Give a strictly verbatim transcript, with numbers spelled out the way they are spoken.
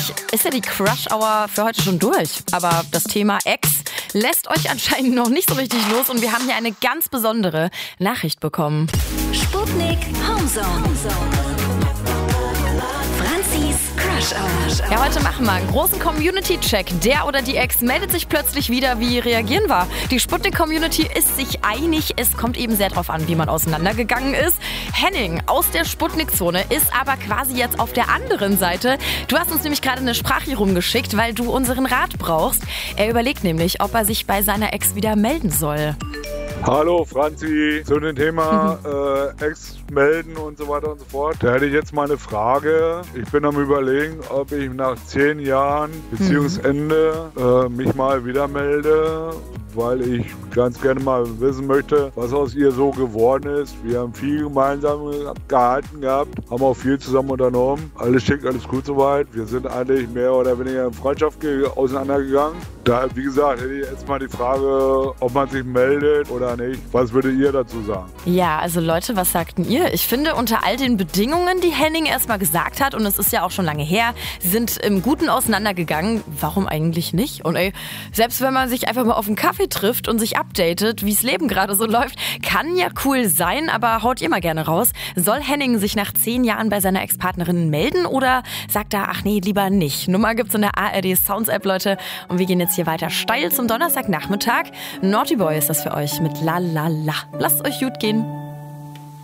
Ist ja die Crush-Hour für heute schon durch. Aber das Thema Ex lässt euch anscheinend noch nicht so richtig los. Und wir haben hier eine ganz besondere Nachricht bekommen. Sputnik Homezone. Franzis Crush Hour. Ja, heute machen wir einen großen Community-Check. Der oder die Ex meldet sich plötzlich wieder. Wie reagieren wir? Die Sputnik-Community ist sich einig. Es kommt eben sehr drauf an, wie man auseinandergegangen ist. Henning aus der Sputnik-Zone ist aber quasi jetzt auf der anderen Seite. Du hast uns nämlich gerade eine Sprache rumgeschickt, weil du unseren Rat brauchst. Er überlegt nämlich, ob er sich bei seiner Ex wieder melden soll. Hallo Franzi, zu dem Thema äh, Ex melden und so weiter und so fort. Da hätte ich jetzt mal eine Frage. Ich bin am Überlegen, ob ich nach zehn Jahren Beziehungsende äh, mich mal wieder melde, weil ich ganz gerne mal wissen möchte, was aus ihr so geworden ist. Wir haben viel gemeinsam gehalten gehabt, haben auch viel zusammen unternommen. Alles schick, alles gut soweit. Wir sind eigentlich mehr oder weniger in Freundschaft auseinandergegangen. Da, wie gesagt, hätte ich jetzt mal die Frage, ob man sich meldet oder nicht. Was würdet ihr dazu sagen? Ja, also Leute, was sagten ihr? Ich finde, unter all den Bedingungen, die Henning erstmal gesagt hat, und es ist ja auch schon lange her, sie sind im Guten auseinandergegangen. Warum eigentlich nicht? Und ey, selbst wenn man sich einfach mal auf einen Kaffee trifft und sich updatet, wie das Leben gerade so läuft, kann ja cool sein, aber haut ihr mal gerne raus. Soll Henning sich nach zehn Jahren bei seiner Ex-Partnerin melden oder sagt er, ach nee, lieber nicht? Nummer gibt's in der A R D Sounds App, Leute. Und wir gehen jetzt hier weiter steil zum Donnerstagnachmittag. Naughty Boy ist das für euch mit La La La. Lasst euch gut gehen.